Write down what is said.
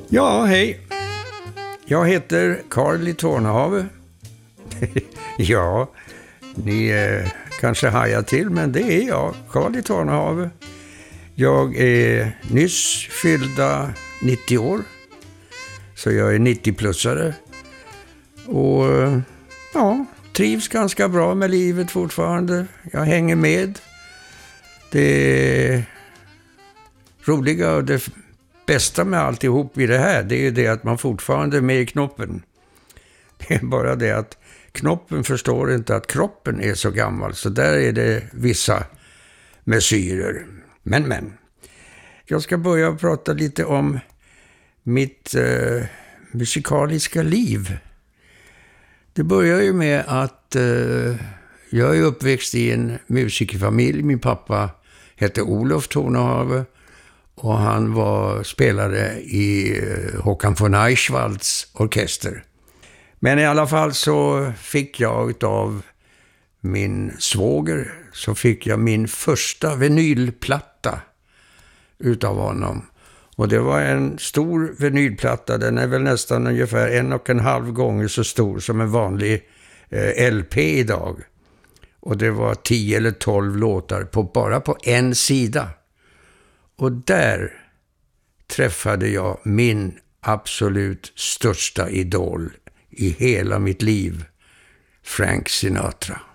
Ja, hej. Jag heter Carl i Tornehave. Ja, ni kanske hajar till, men det är jag, Carl i Tornehave. Jag är nyss fyllda 90 år, så jag är 90-plussare. Och ja, trivs ganska bra med livet fortfarande. Jag hänger med. Det roliga och det bästa med alltihop i det här, det är ju det att man fortfarande är med i knoppen. Det är bara det att knoppen förstår inte att kroppen är så gammal, så där är det vissa mesyrer. Men, jag ska börja prata lite om mitt musikaliska liv. Det börjar ju med att jag är uppväxt i en musikerfamilj. Min pappa hette Olof Tornehave och han var spelare i Håkan von Eichwalds orkester. Men i alla fall så fick jag av min svåger, så fick jag min första vinylplatta utav honom. Och det var en stor vinylplatta, den är väl nästan ungefär 1,5 gånger så stor som en vanlig LP idag. Och det var 10 eller 12 låtar bara på en sida. Och där träffade jag min absolut största idol i hela mitt liv, Frank Sinatra.